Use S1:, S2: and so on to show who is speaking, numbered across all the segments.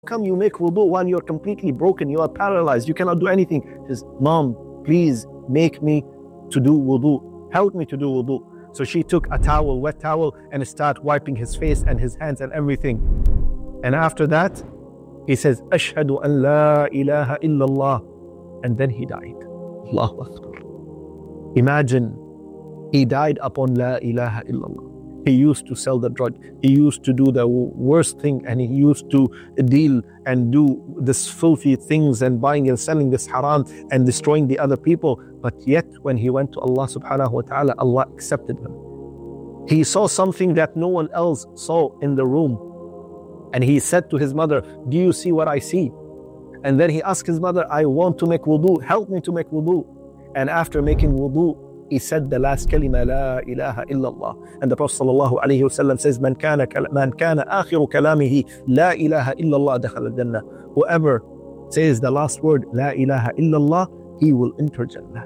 S1: come you make wudu when you're completely broken, you are paralyzed, you cannot do anything? He says, Mom, please make me to do wudu. Help me to do wudu. So she took a towel, wet towel, and started wiping his face and his hands and everything. And after that, he says, Ashhadu an la ilaha illallah. And then he died. Allahu Akbar. Imagine, he died upon la ilaha illallah. He used to sell the drug. He used to do the worst thing, and he used to deal and do this filthy things and buying and selling this haram and destroying the other people. But yet, when he went to Allah subhanahu wa ta'ala, Allah accepted him. He saw something that no one else saw in the room. And he said to his mother, do you see what I see? And then he asked his mother, I want to make wudu, help me to make wudu. And after making wudu, he said the last kalima, la ilaha illallah. And the Prophet sallallahu alayhi wasallam says, man kana akhiru kalamihi, la ilaha illallah dakhala al-jannah. Whoever says the last word, la ilaha illallah, he will enter Jannah.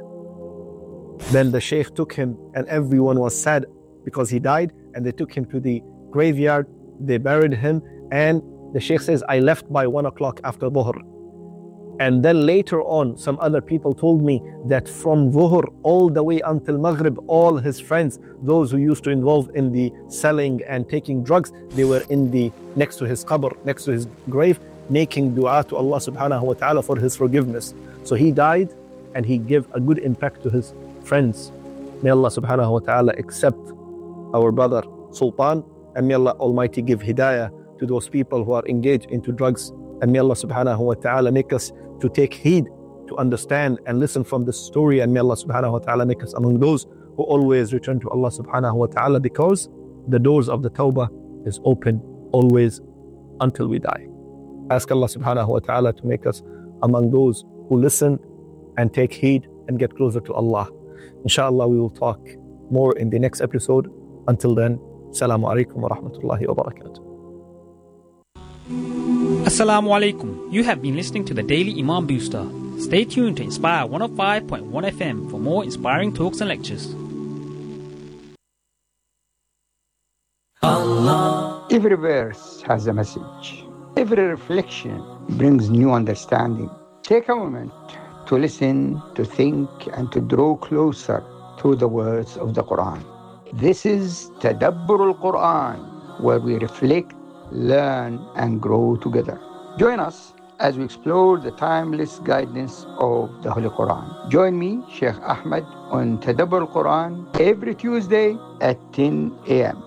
S1: Then the Shaykh took him, and everyone was sad because he died, and they took him to the graveyard, they buried him, and the Shaykh says, I left by 1 o'clock after Dhuhr. And then later on, some other people told me that from Dhuhr all the way until Maghrib, all his friends, those who used to involve in the selling and taking drugs, they were next to his qabr, next to his grave, making dua to Allah subhanahu wa ta'ala for his forgiveness. So he died, and he gave a good impact to his friends. May Allah subhanahu wa ta'ala accept our brother Sultan, and may Allah Almighty give hidayah to those people who are engaged into drugs. And may Allah subhanahu wa ta'ala make us to take heed, to understand and listen from this story. And may Allah subhanahu wa ta'ala make us among those who always return to Allah subhanahu wa ta'ala, because the doors of the tawbah is open always until we die. Ask Allah subhanahu wa ta'ala to make us among those who listen and take heed and get closer to Allah. Inshallah, we will talk more in the next episode. Until then, Assalamu alaikum wa rahmatullahi wa barakatuh.
S2: Assalamu alaikum. You have been listening to the Daily Imam Booster. Stay tuned to Inspire 105.1 FM for more inspiring talks and lectures.
S3: Allah. Every verse has a message. Every reflection brings new understanding. Take a moment to listen, to think, and to draw closer to the words of the Quran. This is Tadabbur al-Quran, where we reflect, learn, and grow together. Join us as we explore the timeless guidance of the Holy Quran. Join me, Sheikh Ahmed, on Tadabbur al-Quran every Tuesday at 10 a.m.